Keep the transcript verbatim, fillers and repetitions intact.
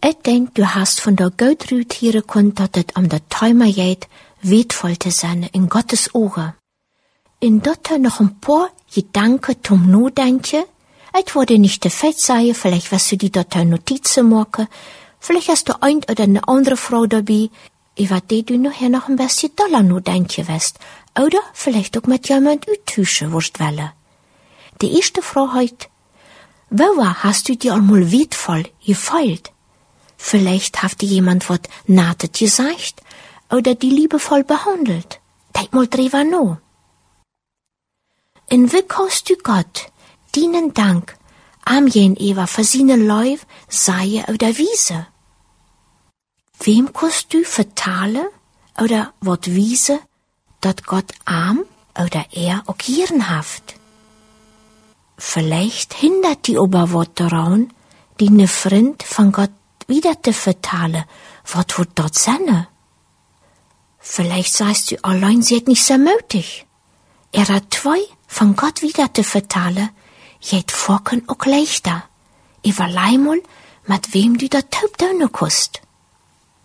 Ich denk, du hast von der Gertrud hier gekonnt, dat het om de Träumer geht, wertvoll te zijn in Gottes Ogen. In dotter noch ein paar Gedanken zum Nachdenken. Ich würde nicht te fett sein, vielleicht wirst du die dotter Notizen machen, vielleicht hast du ein oder eine andere Frau dabei, über die du nachher noch ein bisschen doller nachdenken wirst, oder vielleicht auch mit jemand uttauschen wirst wollen. Die erste Frage heute: Wo hast du dir einmal wertvoll gefeilt? Vielleicht hat dir jemand was Nates gesagt oder die liebevoll behandelt. Denk mal drüber nach. In wie kannst du Gott deinen Dank am gegenüber für seine Leib sagen oder wiesen? Wem kannst du vertalen oder wat wiesen, dat Gott arm oder er auch gern haft? Vielleicht hindert die aber wat daran, die ne Freund von Gott wieder zu vertalen, wat wird dort sein? Vielleicht sagst du allein, sie hat nicht so möglich. Er hat zwei von Gott wieder zu vertalen, geht vorken auch leichter. Überlei mal, mit wem du da taub dönne kannst.